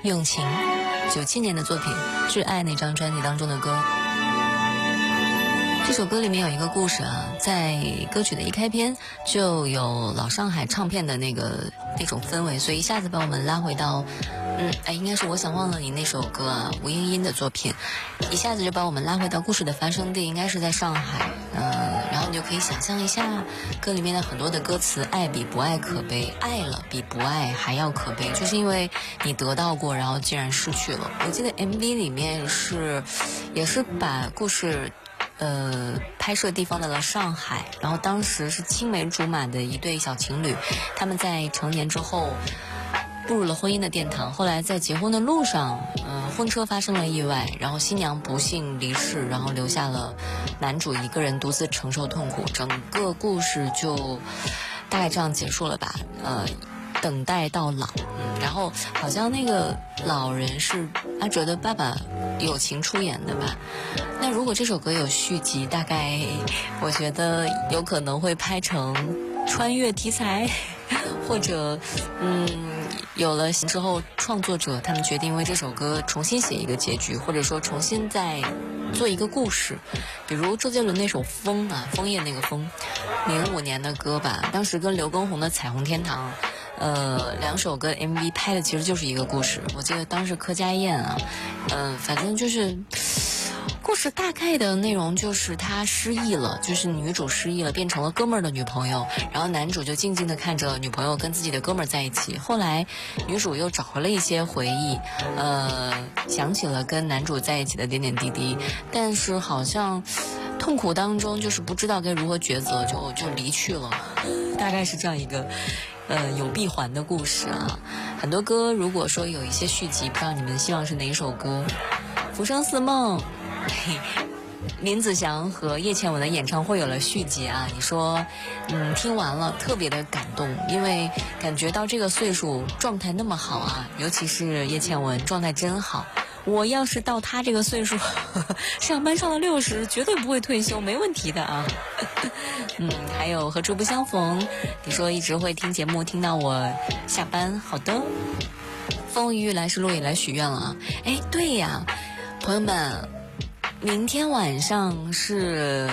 用情，97年的作品《挚爱》那张专辑当中的歌。这首歌里面有一个故事啊，在歌曲的一开篇就有老上海唱片的那种氛围，所以一下子把我们拉回到应该是我想忘了你那首歌啊，吴英英的作品，一下子就把我们拉回到故事的发生地，应该是在上海。然后你就可以想象一下歌里面的很多的歌词，爱比不爱可悲，爱了比不爱还要可悲，就是因为你得到过，然后竟然失去了。我记得 MV 里面也是把故事拍摄地放在了上海，然后当时是青梅竹马的一对小情侣，他们在成年之后步入了婚姻的殿堂，后来在结婚的路上婚车发生了意外，然后新娘不幸离世，然后留下了男主一个人独自承受痛苦，整个故事就大概这样结束了吧。等待到老，然后好像那个老人是阿哲的爸爸友情出演的吧。那如果这首歌有续集，大概我觉得有可能会拍成穿越题材，或者有了之后创作者他们决定为这首歌重新写一个结局，或者说重新再做一个故事。比如周杰伦那首风啊，枫叶那个风，05年的歌吧，当时跟刘畊宏的彩虹天堂两首歌 MV 拍的其实就是一个故事。我记得当时柯佳燕啊，反正就是故事大概的内容就是他失忆了，就是女主失忆了，变成了哥们儿的女朋友，然后男主就静静的看着女朋友跟自己的哥们儿在一起。后来女主又找回了一些回忆，想起了跟男主在一起的点点滴滴，但是好像痛苦当中就是不知道该如何抉择，就离去了，大概是这样一个有闭环的故事啊。很多歌如果说有一些续集，不知道你们希望是哪一首歌？浮生似梦，林子祥和叶倩文的演唱会有了续集啊。你说听完了特别的感动，因为感觉到这个岁数状态那么好啊，尤其是叶倩文状态真好。我要是到他这个岁数上班上到60，绝对不会退休，没问题的啊。还有何处不相逢，你说一直会听节目听到我下班，好的。风雨欲来时路也来许愿了啊。对呀，朋友们，明天晚上是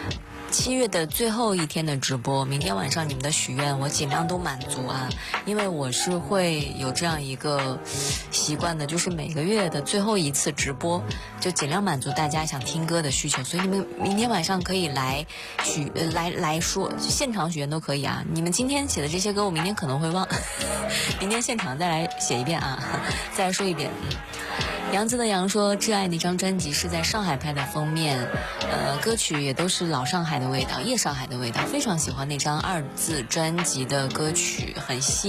7月的最后一天的直播，明天晚上你们的许愿我尽量都满足啊，因为我是会有这样一个习惯的，就是每个月的最后一次直播就尽量满足大家想听歌的需求，所以你们明天晚上可以来说现场许愿都可以啊。你们今天写的这些歌我明天可能会忘明天现场再来写一遍啊，再来说一遍。杨子的杨说，挚爱那张专辑是在上海拍的封面，歌曲也都是老上海的味道，夜上海的味道，非常喜欢那张2字专辑的歌曲，很细